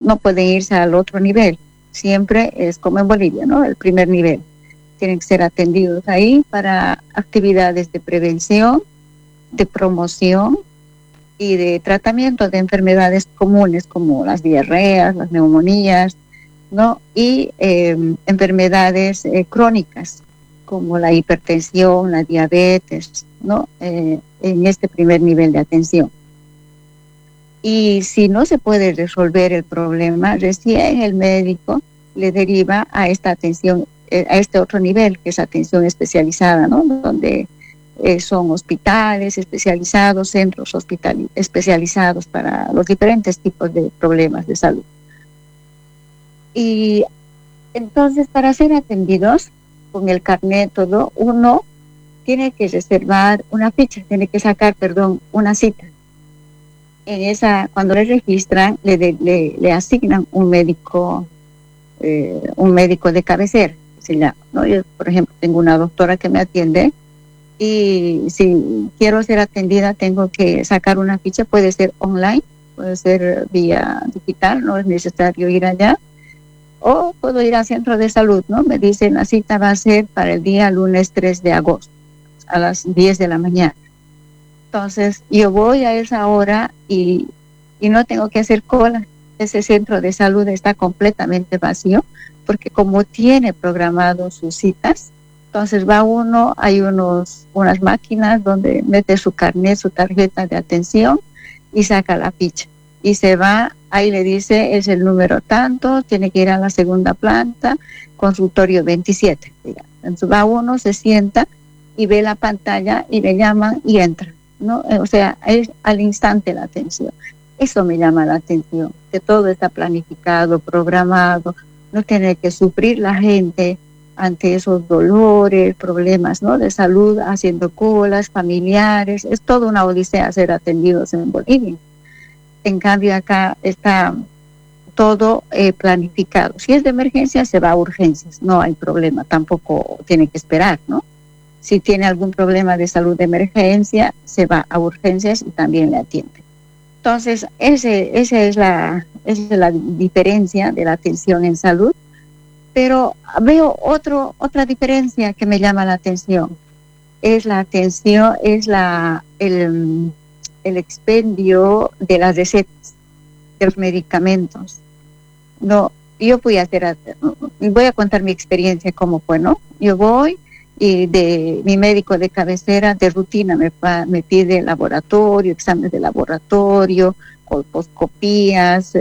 no pueden irse al otro nivel. Siempre es como en Bolivia, ¿no? El primer nivel. Tienen que ser atendidos ahí para actividades de prevención, de promoción y de tratamiento de enfermedades comunes como las diarreas, las neumonías, ¿no? Y enfermedades crónicas como la hipertensión, la diabetes, ¿no? En este primer nivel de atención. Y si no se puede resolver el problema, recién el médico le deriva a esta atención, a este otro nivel, que es atención especializada, ¿no? Donde son hospitales especializados, centros especializados para los diferentes tipos de problemas de salud. Y entonces, para ser atendidos con el carnet todo, uno tiene que reservar una ficha, tiene que sacar, una cita. En esa, cuando le registran, le asignan un médico de cabecera, se llama, ¿no? Yo, por ejemplo, tengo una doctora que me atiende y si quiero ser atendida tengo que sacar una ficha, puede ser online, puede ser vía digital, no es necesario ir allá, o puedo ir al centro de salud, ¿no? Me dicen la cita va a ser para el día lunes 3 de agosto a las 10 de la mañana. Entonces, yo voy a esa hora y no tengo que hacer cola. Ese centro de salud está completamente vacío porque como tiene programado sus citas, entonces va uno, hay unas máquinas donde mete su carnet, su tarjeta de atención y saca la ficha. Y se va, ahí le dice, es el número tanto, tiene que ir a la segunda planta, consultorio 27. Digamos. Entonces va uno, se sienta y ve la pantalla y le llaman y entra, ¿no? O sea, es al instante la atención. Eso me llama la atención, que todo está planificado, programado, no tiene que sufrir la gente ante esos dolores, problemas, ¿no? De salud, haciendo colas, familiares. Es toda una odisea ser atendidos en Bolivia. En cambio, acá está todo planificado. Si es de emergencia, se va a urgencias, no hay problema, tampoco tiene que esperar, ¿no? Si tiene algún problema de salud de emergencia, se va a urgencias y también le atiende. Entonces, esa es la diferencia de la atención en salud. Pero veo otra diferencia que me llama la atención. Es la atención, es el expendio de las recetas, de los medicamentos. No, yo voy a contar mi experiencia cómo fue, ¿no? Yo voy y de mi médico de cabecera de rutina me pide laboratorio, exámenes de laboratorio, colposcopías,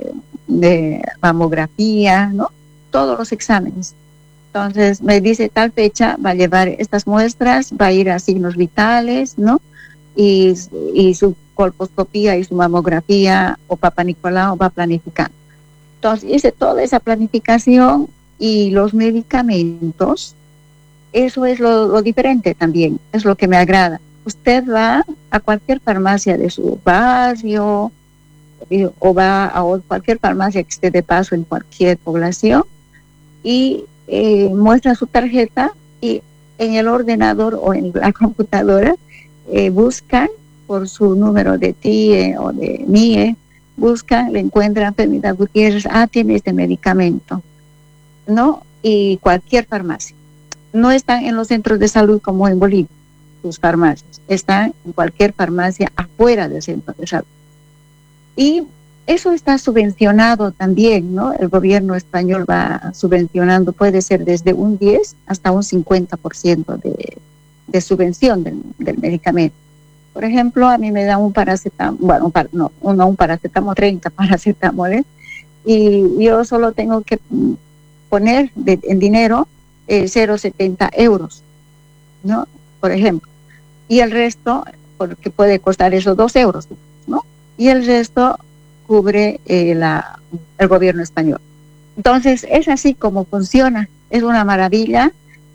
de mamografía, ¿no? Todos los exámenes. Entonces me dice tal fecha va a llevar estas muestras, va a ir a signos vitales, ¿no? Y su colposcopía y su mamografía o Papa Nicolau va planificando. Entonces hice toda esa planificación y los medicamentos, eso es lo diferente también, es lo que me agrada. Usted va a cualquier farmacia de su barrio o va a cualquier farmacia que esté de paso en cualquier población y muestra su tarjeta y en el ordenador o en la computadora buscan por su número de TIE o de NIE, buscan, le encuentran Permita Gutiérrez, tiene este medicamento, ¿no? Y cualquier farmacia. No están en los centros de salud como en Bolivia, sus farmacias. Están en cualquier farmacia afuera del centro de salud. Y eso está subvencionado también, ¿no? El gobierno español va subvencionando, puede ser desde un 10 hasta un 50% de subvención del medicamento. Por ejemplo, a mí me da un paracetamol, un paracetamol, 30 paracetamol, y yo solo tengo que poner en dinero 0,70 euros, ¿no? Por ejemplo. Y el resto, porque puede costar esos 2 euros, ¿no? Y el resto cubre el gobierno español. Entonces, es así como funciona. Es una maravilla.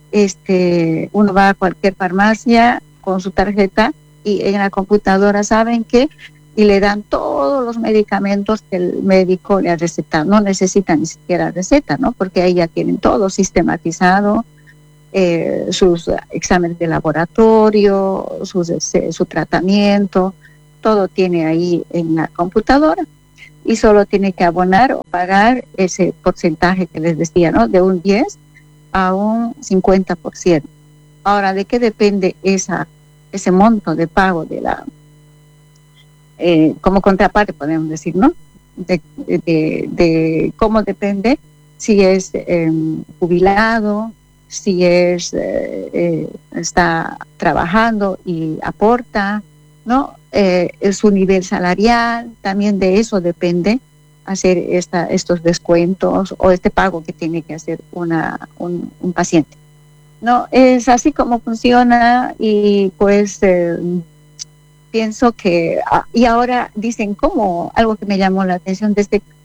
Uno va a cualquier farmacia con su tarjeta y en la computadora saben y le dan todos los medicamentos que el médico le ha recetado. No necesita ni siquiera receta, ¿no? Porque ahí ya tienen todo sistematizado, sus exámenes de laboratorio, su tratamiento, todo tiene ahí en la computadora. y solo tiene que abonar o pagar ese porcentaje que les decía, ¿no? De un 10 a un 50%. Ahora, ¿de qué depende ese monto de pago de como contraparte, podemos decir, ¿no? De cómo depende si es jubilado, si está trabajando y aporta, ¿no? Su nivel salarial, también de eso depende hacer estos descuentos o este pago que tiene que hacer un paciente. No, es así como funciona y pues pienso que, y ahora dicen como algo que me llamó la atención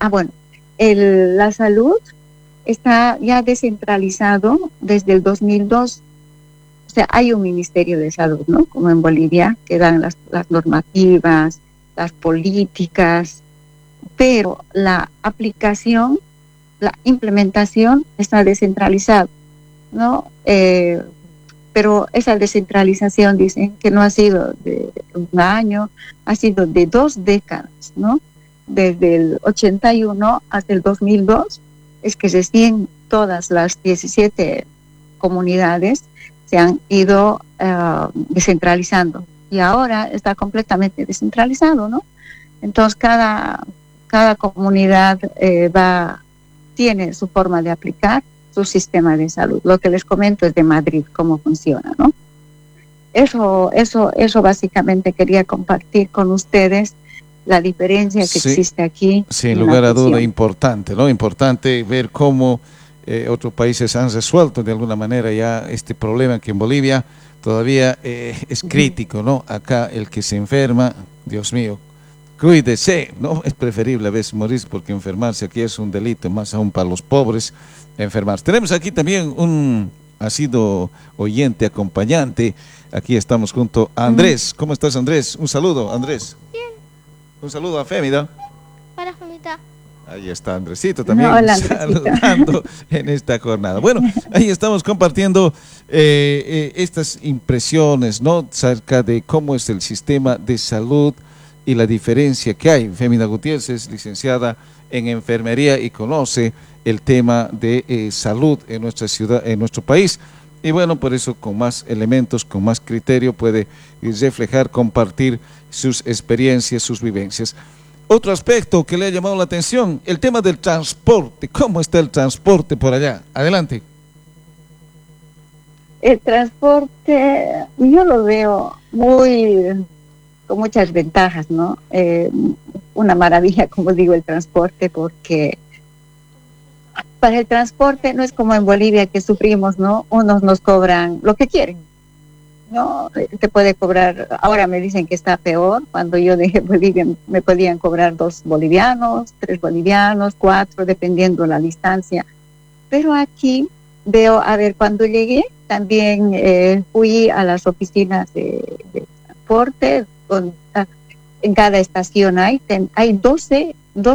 la salud está ya descentralizado desde el 2002. O sea, hay un Ministerio de Salud, ¿no? Como en Bolivia, que dan las normativas, las políticas, pero la aplicación, la implementación está descentralizada, ¿no? Pero esa descentralización dicen que no ha sido de un año, ha sido de 2 décadas, ¿no? Desde el 81 hasta el 2002 es que recién todas las 17 comunidades se han ido descentralizando y ahora está completamente descentralizado, ¿no? Entonces cada comunidad tiene su forma de aplicar su sistema de salud. Lo que les comento es de Madrid, cómo funciona, ¿no? Eso básicamente quería compartir con ustedes, la diferencia que existe aquí. Sin lugar a duda, importante, ¿no? Importante ver cómo otros países han resuelto de alguna manera ya este problema que en Bolivia todavía es crítico, ¿no? Acá el que se enferma, Dios mío, cuídese, ¿no? Es preferible a veces morirse porque enfermarse aquí es un delito, más aún para los pobres enfermarse. Tenemos aquí también ha sido oyente, acompañante. Aquí estamos junto a Andrés. ¿Cómo estás, Andrés? Un saludo, Andrés. Bien. Un saludo a Fémida. Para Femita. Ahí está Andresito también saludando en esta jornada. Bueno, ahí estamos compartiendo estas impresiones, ¿no? Acerca de cómo es el sistema de salud y la diferencia que hay. Fémida Gutiérrez es licenciada en enfermería y conoce el tema de salud en nuestra ciudad, en nuestro país. Y bueno, por eso con más elementos, con más criterio puede reflejar, compartir sus experiencias, sus vivencias. Otro aspecto que le ha llamado la atención, el tema del transporte. ¿Cómo está el transporte por allá? Adelante. El transporte, yo lo veo con muchas ventajas, ¿no? Una maravilla, como digo, el transporte, porque para el transporte no es como en Bolivia que sufrimos, ¿no? Unos nos cobran lo que quieren, ¿no? Te puede cobrar, ahora me dicen que está peor. Cuando yo dejé Bolivia me podían cobrar 2 bolivianos, 3 bolivianos, 4, dependiendo la distancia. Pero aquí veo, cuando llegué también fui a las oficinas de transporte, en cada estación hay 12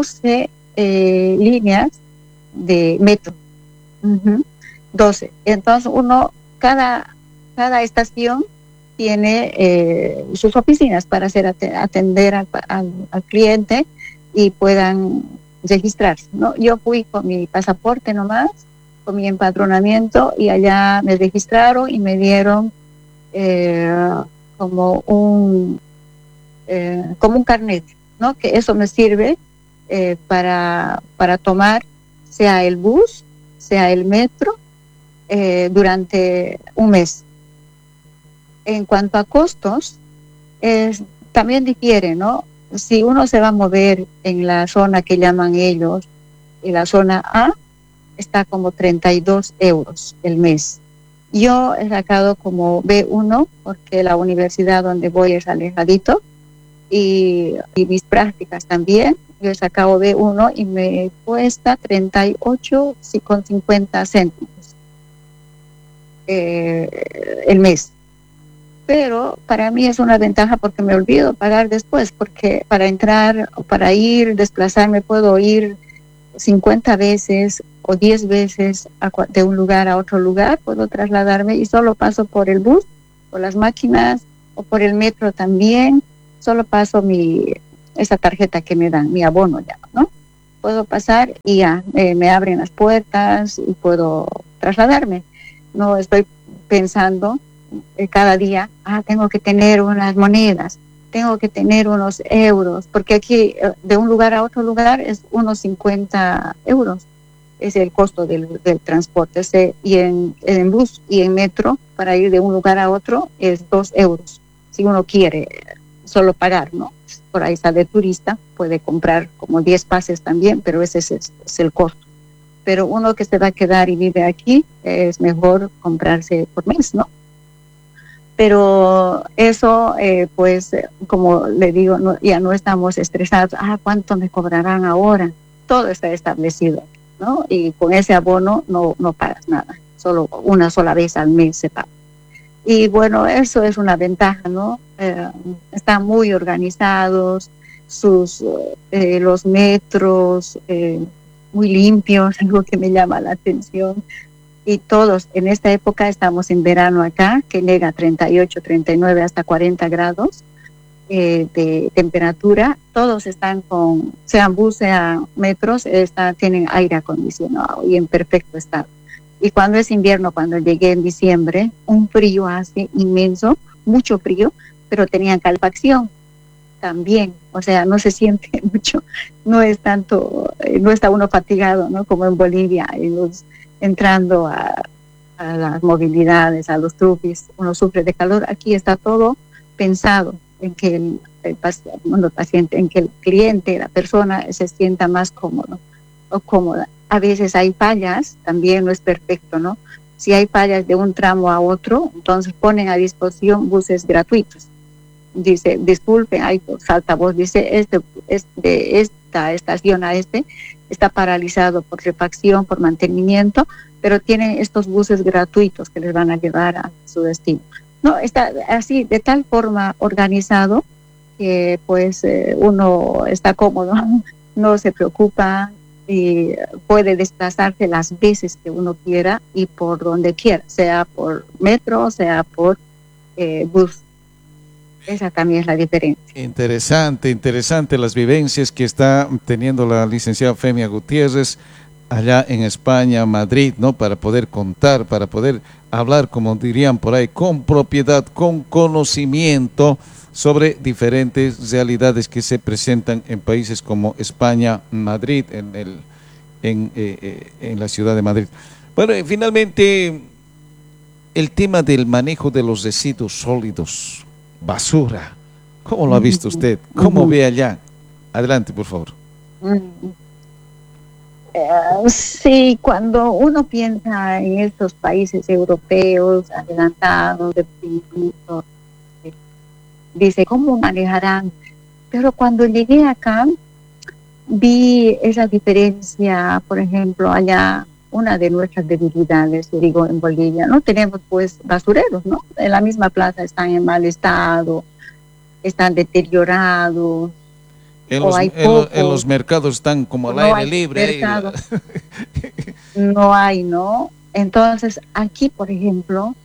líneas de metro. 12. Entonces cada estación tiene sus oficinas para atender al cliente y puedan registrarse, ¿no? Yo fui con mi pasaporte nomás, con mi empadronamiento, y allá me registraron y me dieron como un carnet, ¿no? Que eso me sirve para tomar sea el bus, sea el metro, durante un mes. En cuanto a costos, también difiere, ¿no? Si uno se va a mover en la zona que llaman ellos, en la zona A, está como 32 euros el mes. Yo he sacado como B1 porque la universidad donde voy es alejadito, y mis prácticas también. Yo he sacado B1 y me cuesta 38,50 céntimos el mes. Pero para mí es una ventaja porque me olvido pagar después, porque para entrar o para desplazarme, puedo ir 50 veces o 10 veces de un lugar a otro lugar, puedo trasladarme y solo paso por el bus, por las máquinas o por el metro también, solo paso mi esa tarjeta que me dan, mi abono ya, ¿no? Puedo pasar y ya me abren las puertas y puedo trasladarme. No estoy pensando cada día, tengo que tener unas monedas, tengo que tener unos euros, porque aquí de un lugar a otro lugar es unos 50 euros. Es el costo del transporte. Y en bus y en metro, para ir de un lugar a otro, es 2 euros. Si uno quiere solo pagar, ¿no? Por ahí está de turista, puede comprar como 10 pases también, pero ese es el costo. Pero uno que se va a quedar y vive aquí, es mejor comprarse por mes, ¿no? Pero eso, como le digo, ya no estamos estresados. ¿Cuánto me cobrarán ahora? Todo está establecido, ¿no? Y con ese abono no pagas nada. Solo una sola vez al mes se paga. Y bueno, eso es una ventaja, ¿no? Están muy organizados, los metros, muy limpios, algo que me llama la atención. Y todos, en esta época estamos en verano acá, que llega a 38, 39 hasta 40 grados de temperatura. Todos están sean bus, sean metros, tienen aire acondicionado y en perfecto estado. Y cuando es invierno, cuando llegué en diciembre, un frío hace inmenso, mucho frío, pero tenían calefacción también. O sea, no se siente mucho, no es tanto, no está uno fatigado, ¿no? Como en Bolivia, entrando a las movilidades, a los tubis, uno sufre de calor. Aquí está todo pensado en que el paciente, en que el cliente, la persona se sienta más cómodo o cómoda. A veces hay fallas, también no es perfecto, ¿no? Si hay fallas de un tramo a otro, entonces ponen a disposición buses gratuitos. Dice, disculpen, hay altavoz, dice, esta estación a está paralizado por refacción, por mantenimiento, pero tienen estos buses gratuitos que les van a llevar a su destino. No, está así, de tal forma organizado que uno está cómodo, no se preocupa y puede desplazarse las veces que uno quiera y por donde quiera, sea por metro, sea por bus. Esa también es la diferencia. Interesante las vivencias que está teniendo la licenciada Femia Gutiérrez allá en España, Madrid, ¿no? Para poder contar, para poder hablar, como dirían por ahí, con propiedad, con conocimiento sobre diferentes realidades que se presentan en países como España, Madrid, en la ciudad de Madrid. Bueno, finalmente, el tema del manejo de los residuos sólidos, basura, ¿cómo lo ha visto usted? ¿Cómo ve allá? Adelante, por favor. Sí, cuando uno piensa en estos países europeos adelantados, de dice, ¿cómo manejarán? Pero cuando llegué acá, vi esa diferencia. Por ejemplo, allá, una de nuestras debilidades, digo, en Bolivia, no tenemos basureros, ¿no? En la misma plaza están en mal estado, están deteriorados. En los mercados están como al aire libre. No hay, ¿no? Entonces, aquí, por ejemplo,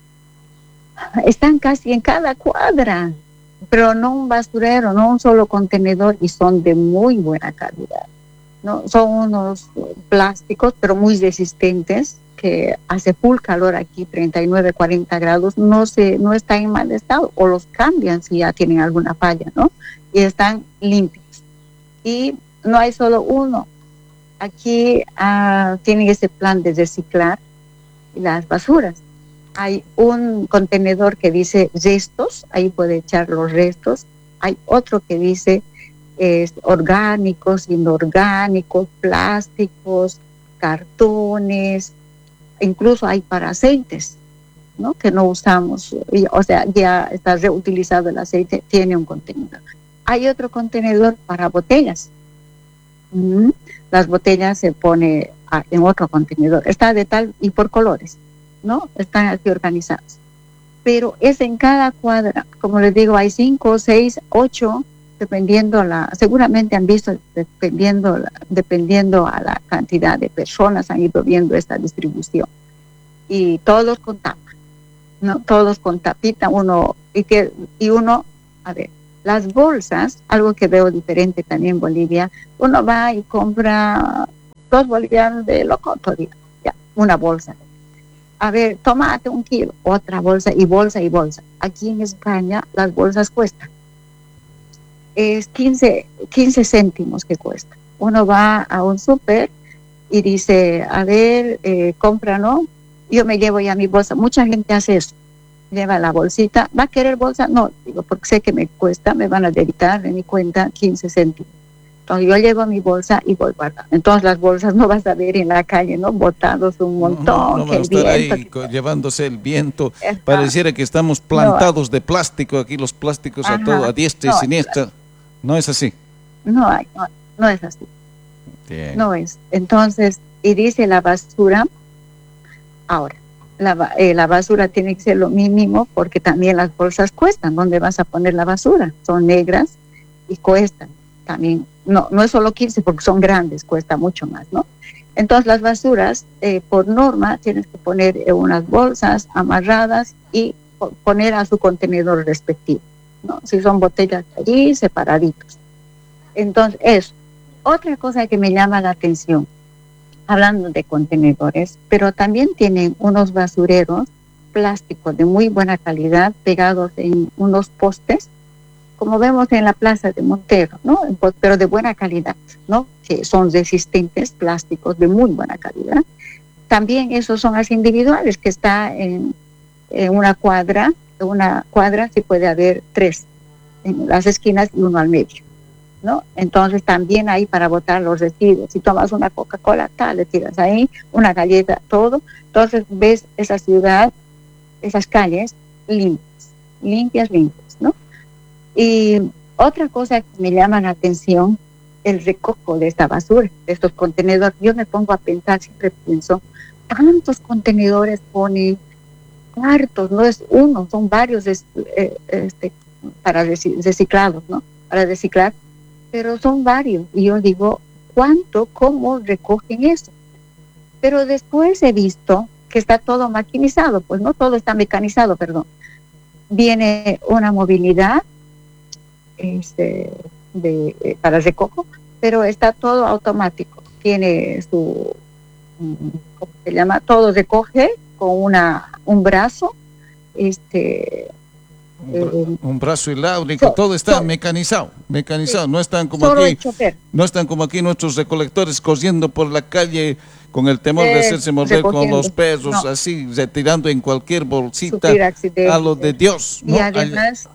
están casi en cada cuadra, pero no un basurero, no un solo contenedor, y son de muy buena calidad, ¿no? Son unos plásticos, pero muy resistentes, que hace full calor aquí, 39, 40 grados, no está en mal estado, o los cambian si ya tienen alguna falla, ¿no? Y están limpios. Y no hay solo uno. Aquí tienen ese plan de reciclar las basuras. Hay un contenedor que dice restos, ahí puede echar los restos. Hay otro que dice orgánicos, inorgánicos, plásticos, cartones, incluso hay para aceites, ¿no? Que no usamos, o sea, ya está reutilizado el aceite, tiene un contenedor. Hay otro contenedor para botellas. Las botellas se pone en otro contenedor, está de tal y por colores, ¿no? Están aquí organizados. Pero es en cada cuadra, como les digo, hay 5, 6, 8, dependiendo seguramente han visto, dependiendo a la cantidad de personas, han ido viendo esta distribución. Y todos con tapa, ¿no? Todos con tapita, uno, a ver, Las bolsas, algo que veo diferente también en Bolivia, uno va y compra 2 bolivianos de locoto, digamos, ya, una bolsa. A ver, tomate 1 kilo, otra bolsa y bolsa y bolsa. Aquí en España las bolsas cuestan. Es 15 céntimos que cuesta. Uno va a un súper y dice, a ver, compra, ¿no? Yo me llevo ya mi bolsa. Mucha gente hace eso. Lleva la bolsita. ¿Va a querer bolsa? No, digo, porque sé que me cuesta, me van a debitar de mi cuenta 15 céntimos. Entonces yo llevo mi bolsa y voy guardando. Entonces las bolsas no vas a ver en la calle, ¿no? Botados un montón. No van a estar ahí llevándose el viento. Pareciera que estamos plantados de plástico, aquí los plásticos a todo, a diestra y siniestra. No es así. No es así. Bien. No es. Entonces, y dice la basura, ahora, la basura tiene que ser lo mínimo porque también las bolsas cuestan. ¿Dónde vas a poner la basura? Son negras y cuestan también. No es solo 15 porque son grandes, cuesta mucho más, ¿no? Entonces las basuras, por norma, tienes que poner en unas bolsas amarradas y poner a su contenedor respectivo, ¿no? Si son botellas allí, separaditos. Entonces, eso. Otra cosa que me llama la atención, hablando de contenedores, pero también tienen unos basureros plásticos de muy buena calidad pegados en unos postes, como vemos en la plaza de Montero, ¿no? Pero de buena calidad, ¿no? Que son resistentes, plásticos de muy buena calidad. También esos son las individuales, que está en una cuadra sí puede haber 3 en las esquinas y 1 al medio, ¿no? Entonces también hay para botar los residuos. Si tomas una Coca-Cola, le tiras ahí, una galleta, todo. Entonces ves esa ciudad, esas calles limpias, ¿no? Y otra cosa que me llama la atención, el recojo de esta basura, de estos contenedores. Yo me pongo a pensar, siempre pienso, tantos contenedores ponen, hartos, no es uno, son varios para reciclados, ¿no? Para reciclar, pero son varios. Y yo digo, ¿cómo recogen eso? Pero después he visto que está todo maquinizado, pues no todo está mecanizado, perdón. Viene una movilidad para recojo, pero está todo automático. Tiene su, ¿cómo se llama? Todo recoge con un brazo, un brazo hidráulico, todo está mecanizado, sí. No están como aquí nuestros recolectores corriendo por la calle con el temor de hacerse morder con los perros, así, retirando en cualquier bolsita a lo de Dios, ¿no? Y además,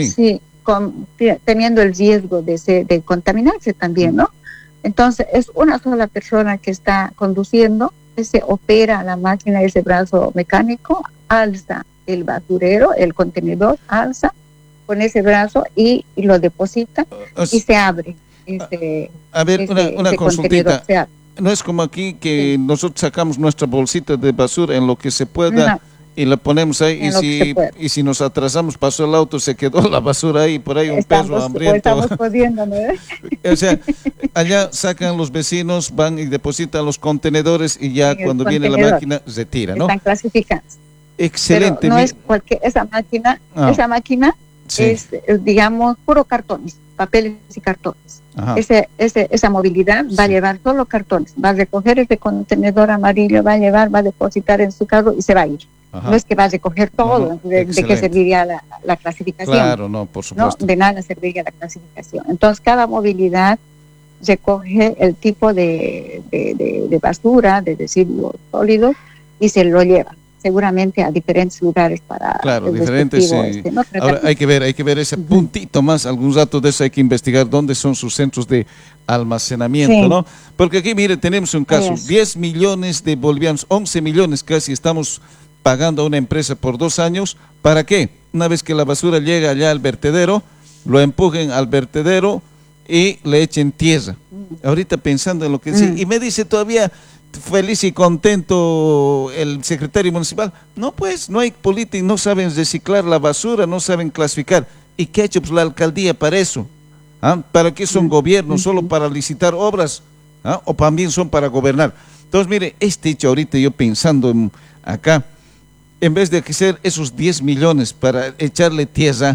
teniendo el riesgo de contaminarse también, ¿no? Entonces, es una sola persona que está conduciendo, se opera la máquina, ese brazo mecánico, alza el basurero, el contenedor, alza con ese brazo y lo deposita y se abre. A ver, una consultita. No es como aquí que nosotros sacamos nuestra bolsita de basura en lo que se pueda y la ponemos ahí y si nos atrasamos, pasó el auto, se quedó la basura ahí, por ahí un perro hambriento. Estamos pudiendo, ¿eh? O sea, allá sacan los vecinos, van y depositan los contenedores y ya cuando viene la máquina retira, ¿no? Están clasificados. Excelente. Pero no es esa máquina es, digamos, puro cartones, papeles y cartones. Esa movilidad va a llevar solo cartones, va a recoger ese contenedor amarillo, va a depositar en su carro y se va a ir. No es que va a recoger todo. ¿De qué serviría la clasificación? Claro, no, por supuesto. No, de nada serviría la clasificación. Entonces, cada movilidad recoge el tipo de basura, de residuos sólidos y se lo lleva seguramente a diferentes lugares para diferentes. ¿no? Ahora hay que ver ese puntito más, algún rato de eso hay que investigar dónde son sus centros de almacenamiento, ¿no? Porque aquí, mire, tenemos un caso, 10 millones de bolivianos, 11 millones casi estamos pagando a una empresa por 2 años. ¿Para qué? Una vez que la basura llega allá al vertedero, lo empujen al vertedero y le echen tierra. Ahorita pensando en lo que dice, y me dice todavía feliz y contento el secretario municipal, no pues, no hay política, no saben reciclar la basura, no saben clasificar. ¿Y qué ha hecho pues, la alcaldía para eso? ¿Para qué son gobiernos? ¿Solo para licitar obras? ¿O también son para gobernar? Entonces, mire, hecho ahorita yo pensando acá, en vez de hacer esos 10 millones para echarle tierra,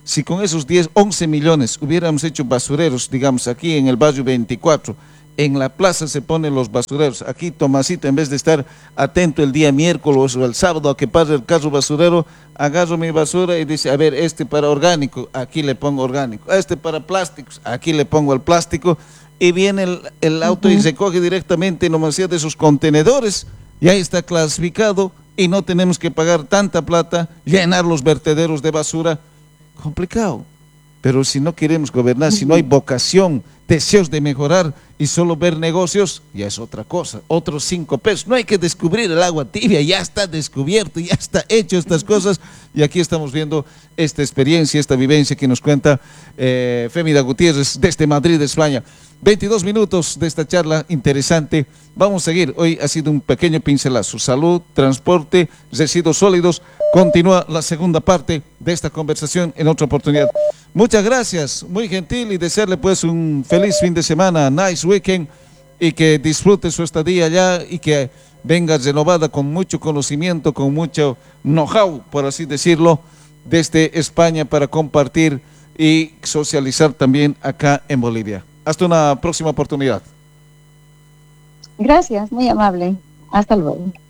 Si con esos 10, 11 millones hubiéramos hecho basureros, digamos, aquí en el barrio 24, en la plaza se ponen los basureros. Aquí Tomasito, en vez de estar atento el día miércoles o el sábado a que pase el carro basurero, agarro mi basura y dice, a ver, este para orgánico, aquí le pongo orgánico. Este para plásticos, aquí le pongo el plástico. Y viene el auto y recoge directamente nomás de sus contenedores. Y ahí está clasificado y no tenemos que pagar tanta plata, llenar los vertederos de basura. Complicado. Pero si no queremos gobernar, si no hay vocación, deseos de mejorar y solo ver negocios, ya es otra cosa, otros 5 pesos. No hay que descubrir el agua tibia, ya está descubierto, ya está hecho estas cosas. Y aquí estamos viendo esta experiencia, esta vivencia que nos cuenta Femida Gutiérrez desde Madrid, España. 22 minutos de esta charla interesante. Vamos a seguir. Hoy ha sido un pequeño pincelazo. Salud, transporte, residuos sólidos. Continúa la segunda parte de esta conversación en otra oportunidad. Muchas gracias, muy gentil, y desearle pues un feliz fin de semana, nice weekend, y que disfrute su estadía allá y que venga renovada con mucho conocimiento, con mucho know-how, por así decirlo, desde España para compartir y socializar también acá en Bolivia. Hasta una próxima oportunidad. Gracias, muy amable. Hasta luego.